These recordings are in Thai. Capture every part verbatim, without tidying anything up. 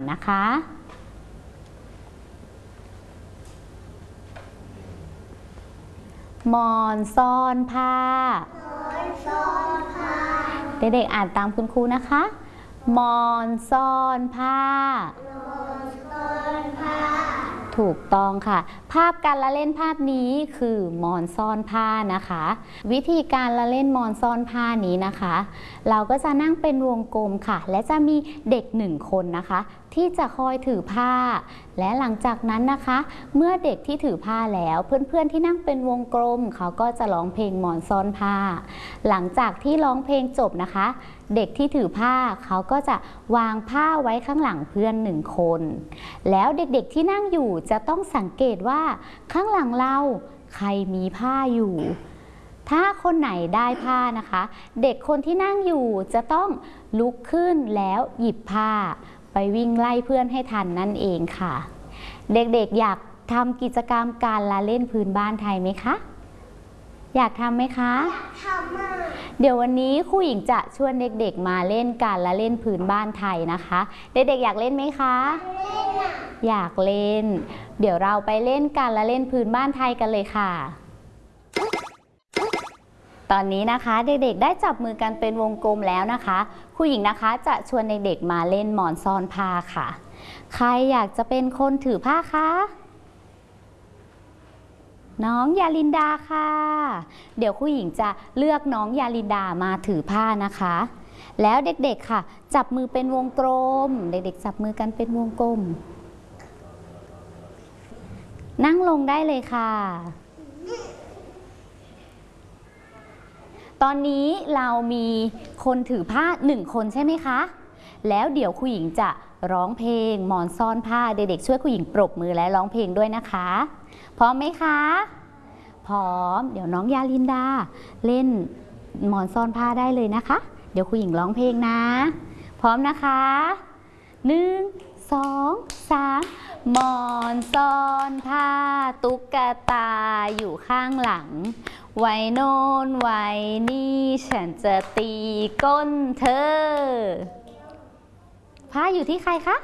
นะคะหมอนซ่อนผ้าเด็กๆอ่านตามคุณครูนะคะหมอนซ่อนผ้าถูกต้องค่ะภาพการละเล่นภาพนี้คือหมอนซ่อนผ้านะคะวิธีการละเล่นหมอนซ่อนผ้านี้นะคะเราก็จะนั่งเป็นวงกลมค่ะและจะมีเด็กหนึ่งคนนะคะที่จะคอยถือผ้าและหลังจากนั้นนะคะเมื่อเด็กที่ถือผ้าแล้วเพื่อนๆที่นั่งเป็นวงกลมเขาก็จะร้องเพลงหมอนซ่อนผ้าหลังจากที่ร้องเพลงจบนะคะเด็กที่ถือผ้าเขาก็จะวางผ้าไว้ข้างหลังเพื่อนหนึ่งคนแล้วเด็กๆที่นั่งอยู่จะต้องสังเกตว่าข้างหลังเราใครมีผ้าอยู่ถ้าคนไหนได้ผ้านะคะเด็กคนที่นั่งอยู่จะต้องลุกขึ้นแล้วหยิบผ้าไปวิ่งไล่เพื่อนให้ทันนั่นเองค่ะเด็กๆอยากทำกิจกรรมการละเล่นพื้นบ้านไทยไหมคะอยากทำไหมคะอยากทำมากเดี๋ยววันนี้ครูหญิงจะชวนเด็กๆมาเล่นการละเล่นพื้นบ้านไทยนะคะเด็กๆอยากเล่นไหมคะอยากเล่นเดี๋ยวเราไปเล่นการละเล่นพื้นบ้านไทยกันเลยค่ะตอนนี้นะคะเด็กๆได้จับมือกันเป็นวงกลมแล้วนะคะครูหญิงนะคะจะชวนเด็กๆมาเล่นหมอนซ่อนผ้าค่ะใครอยากจะเป็นคนถือผ้าคะน้องยาลินดาค่ะเดี๋ยวครูหญิงจะเลือกน้องยาลินดามาถือผ้านะคะแล้วเด็กๆค่ะจับมือเป็นวงกลมเด็กๆจับมือกันเป็นวงกลมนั่งลงได้เลยค่ะตอนนี้เรามีคนถือผ้าหนึ่งคนใช่ไหมคะแล้วเดี๋ยวครูหญิงจะร้องเพลงหมอนซ่อนผ้าเด็กๆช่วยครูหญิงปรบมือและร้องเพลงด้วยนะคะพร้อมไหมคะพร้อมเดี๋ยวน้องยาลินดาเล่นหมอนซ่อนผ้าได้เลยนะคะเดี๋ยวครูหญิงร้องเพลงนะพร้อมนะคะหนึ่งสองสามหมอนซ่อนผ้าตุ๊กตาอยู่ข้างหลังไว้โน่นไว้นี่ฉันจะตีก้นเธอผ้าอยู่ที่ใครคะ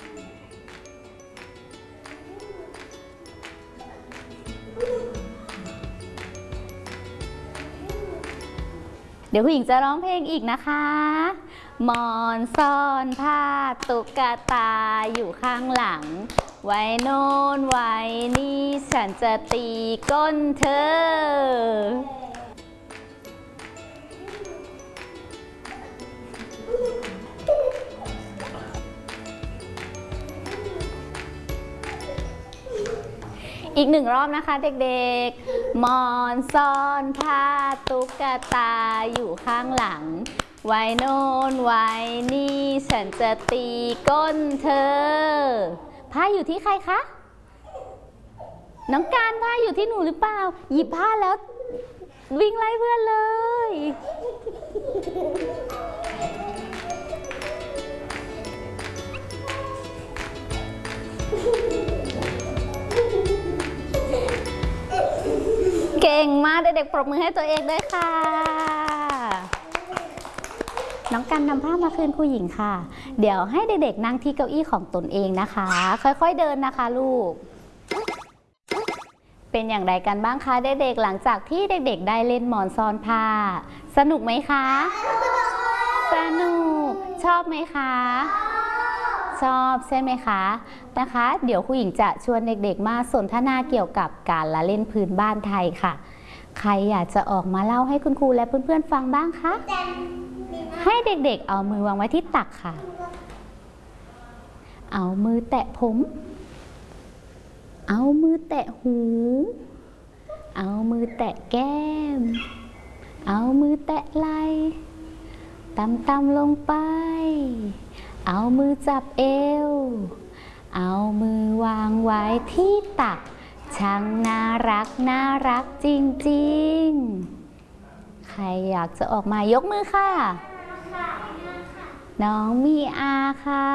เดี๋ยวผู้หญิงจะร้องเพลงอีกนะคะหมอนซ่อนผ้าตุ๊กตาอยู่ข้างหลังไว้โน่นไว้นี่ฉันจะตีก้นเธออีกหนึ่งรอบนะคะเด็กๆหมอนซ่อนผ้าตุ๊กตาอยู่ข้างหลังไว้โน่นไว้นี่ฉันจะตีก้นเธอผ้าอยู่ที่ใครคะน้องการผ้าอยู่ที่หนูหรือเปล่าหยิบผ้าแล้ววิ่งไล่เพื่อนเลยเก่งมากเด็กๆปรบมือให้ตัวเองด้วยค่ะน้องกันนำผ้ามาคืนครูหญิงค่ะเดี๋ยวให้เด็กๆนั่งที่เก้าอี้ของตนเองนะคะค่อยๆเดินนะคะลูกเป็นอย่างไรกันบ้างคะเด็กๆหลังจากที่เด็กๆได้เล่นหมอนซ่อนผ้าสนุกไหมคะสนุกชอบไหมคะชอบใช่ไหมคะนะคะเดี๋ยวครูหญิงจะชวนเด็กๆมาสนทนาเกี่ยวกับการละเล่นพื้นบ้านไทยค่ะใครอยากจะออกมาเล่าให้คุณครูและเพื่อนๆฟังบ้างคะให้เด็กๆเอามือวางไว้ที่ตักค่ะเอามือแตะผมเอามือแตะหูเอามือแตะแก้มเอามือแตะไหล่ต่ำๆลงไปเอามือจับเอวเอามือวางไว้ที่ตักช่างน่ารักน่ารักจริงๆใครอยากจะออกมายกมือค่ะน้องมีอาค่ะ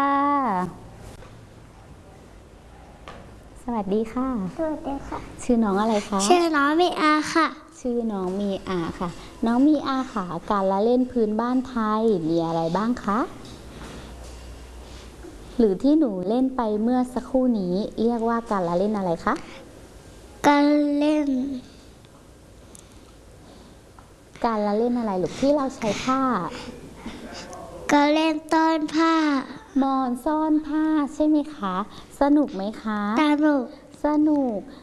สวัสดีค่ะสวัสดีค่ะชื่อน้องอะไรคะชื่อน้องมีอาค่ะชื่อน้องมีอาค่ะน้องมีอาค่ะการละเล่นพื้นบ้านไทยมีอะไรบ้างคะหรือที่หนูเล่นไปเมื่อสักครู่นี้เรียกว่าการละเล่นอะไรคะการเล่นการละเล่นอะไรลูกที่เราใช้ผ้าการเล่นต้อนผ้าหมอนซ่อนผ้าใช่ไหมคะ สนุกไหมคะสนุกสนุก